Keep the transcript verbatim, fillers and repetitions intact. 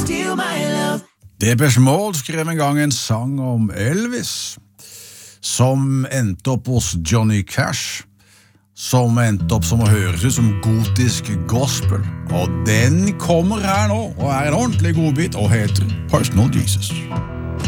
Depeche Mode skrev en gang en sang om Elvis, som endte opp hos Johnny Cash, som endte opp som å høres ut som gotisk gospel. Og den kommer her nå, og er en ordentlig godbit, og heter Personal Jesus.